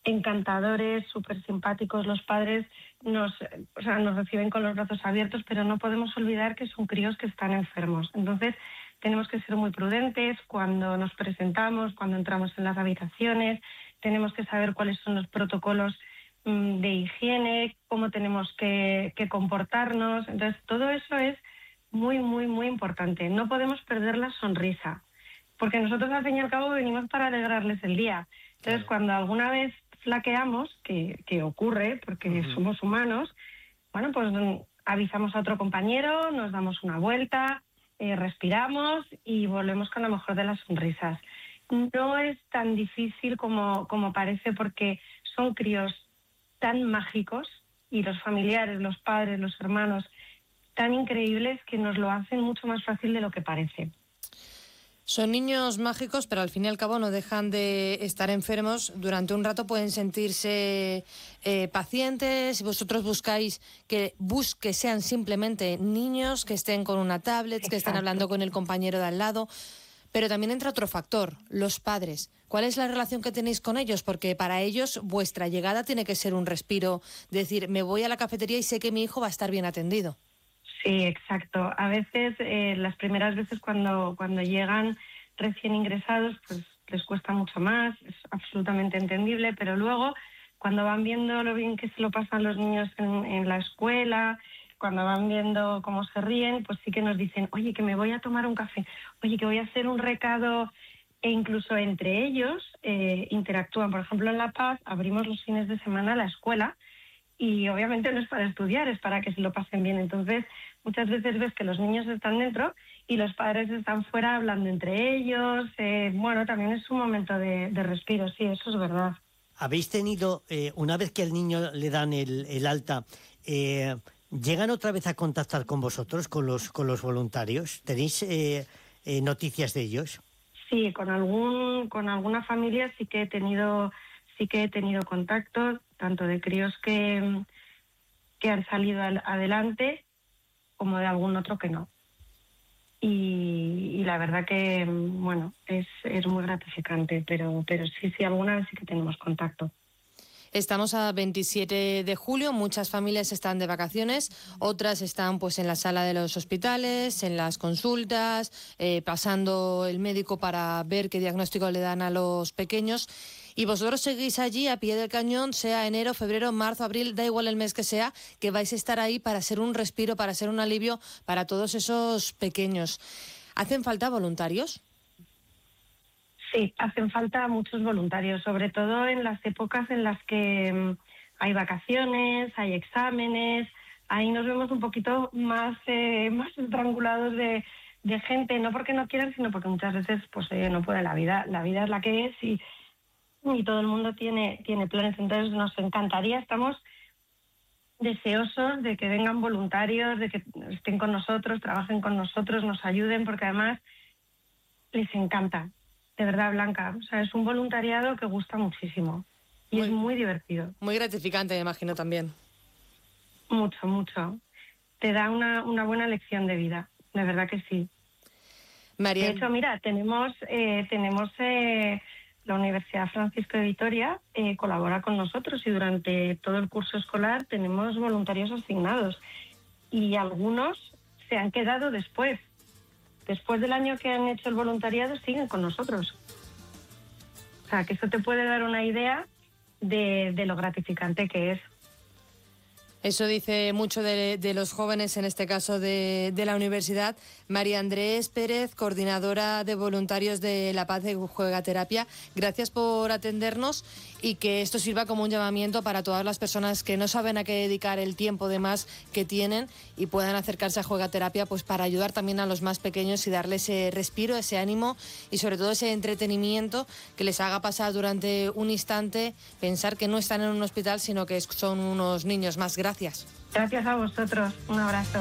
encantadores, súper simpáticos. Los padres nos reciben con los brazos abiertos, pero no podemos olvidar que son críos que están enfermos. Entonces, tenemos que ser muy prudentes cuando nos presentamos, cuando entramos en las habitaciones. Tenemos que saber cuáles son los protocolos de higiene, cómo tenemos que comportarnos. Entonces, todo eso es muy, muy, muy importante. No podemos perder la sonrisa, porque nosotros, al fin y al cabo, venimos para alegrarles el día. Entonces, cuando alguna vez flaqueamos, que ocurre, porque somos humanos, bueno, pues avisamos a otro compañero, nos damos una vuelta, respiramos y volvemos con la mejor de las sonrisas. No es tan difícil como parece, porque son críos tan mágicos y los familiares, los padres, los hermanos, tan increíbles, que nos lo hacen mucho más fácil de lo que parece. Son niños mágicos, pero al fin y al cabo no dejan de estar enfermos. Durante un rato pueden sentirse pacientes. Si vosotros buscáis que sean simplemente niños, que estén con una tablet, que estén hablando con el compañero de al lado. Pero también entra otro factor, los padres. ¿Cuál es la relación que tenéis con ellos? Porque para ellos vuestra llegada tiene que ser un respiro. Decir, me voy a la cafetería y sé que mi hijo va a estar bien atendido. Sí, exacto. A veces, las primeras veces cuando llegan recién ingresados, pues les cuesta mucho más, es absolutamente entendible, pero luego, cuando van viendo lo bien que se lo pasan los niños en la escuela, cuando van viendo cómo se ríen, pues sí que nos dicen, oye, que me voy a tomar un café, oye, que voy a hacer un recado, e incluso entre ellos interactúan. Por ejemplo, en La Paz abrimos los fines de semana la escuela, y obviamente no es para estudiar, es para que se lo pasen bien. Entonces, muchas veces ves que los niños están dentro y los padres están fuera hablando entre ellos. Bueno, también es un momento de respiro, sí, eso es verdad. ¿Habéis tenido, una vez que al niño le dan el alta, llegan otra vez a contactar con vosotros, con los voluntarios? ¿Tenéis noticias de ellos? Sí, con alguna familia sí que he tenido contacto, tanto de críos que han salido adelante, como de algún otro que no. Y la verdad que, bueno, es muy gratificante, pero sí, alguna vez sí que tenemos contacto. Estamos a 27 de julio, muchas familias están de vacaciones, otras están pues en la sala de los hospitales, en las consultas, pasando el médico para ver qué diagnóstico le dan a los pequeños. Y vosotros seguís allí a pie del cañón, sea enero, febrero, marzo, abril, da igual el mes que sea, que vais a estar ahí para ser un respiro, para ser un alivio para todos esos pequeños. ¿Hacen falta voluntarios? Sí, hacen falta muchos voluntarios, sobre todo en las épocas en las que hay vacaciones, hay exámenes. Ahí nos vemos un poquito más estrangulados de gente, no porque no quieran, sino porque muchas veces pues no puede. La vida es la que es y todo el mundo tiene planes. Entonces nos encantaría, estamos deseosos de que vengan voluntarios, de que estén con nosotros, trabajen con nosotros, nos ayuden, porque además les encanta. De verdad, Blanca, o sea, es un voluntariado que gusta muchísimo y es muy divertido. Muy gratificante, me imagino, también. Mucho, mucho. Te da una buena lección de vida, de verdad que sí. María... De hecho, mira, tenemos la Universidad Francisco de Vitoria colabora con nosotros, y durante todo el curso escolar tenemos voluntarios asignados, y algunos se han quedado después del año que han hecho el voluntariado, siguen con nosotros. O sea, que eso te puede dar una idea de lo gratificante que es. Eso dice mucho de los jóvenes, en este caso de la universidad. María Andrés Pérez, coordinadora de voluntarios de La Paz de Juegaterapia, gracias por atendernos, y que esto sirva como un llamamiento para todas las personas que no saben a qué dedicar el tiempo de más que tienen y puedan acercarse a Juegaterapia, pues para ayudar también a los más pequeños y darles ese respiro, ese ánimo y sobre todo ese entretenimiento que les haga pasar durante un instante, pensar que no están en un hospital, sino que son unos niños más. Gracias. Gracias a vosotros. Un abrazo.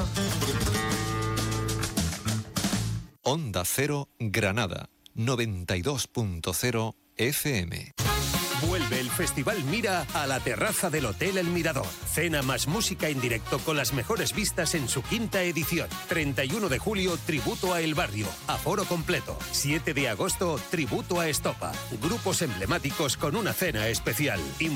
Onda Cero Granada, 92.0 FM. Vuelve el Festival Mira a la terraza del Hotel El Mirador. Cena más música en directo con las mejores vistas en su quinta edición. 31 de julio, tributo a El Barrio. Aforo completo. 7 de agosto, tributo a Estopa. Grupos emblemáticos con una cena especial.